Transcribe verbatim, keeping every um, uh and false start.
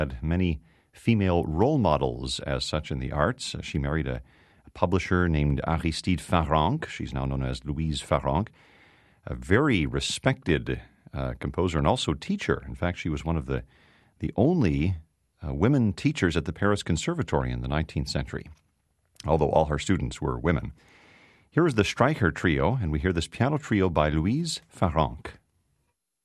Had many female role models as such in the arts. She married a, a publisher named Aristide Farrenc. She's now known as Louise Farrenc, a very respected uh, composer and also teacher. In fact, she was one of the, the only uh, women teachers at the Paris Conservatory in the nineteenth century, although all her students were women. Here is the Streicher Trio, and we hear this piano trio by Louise Farrenc.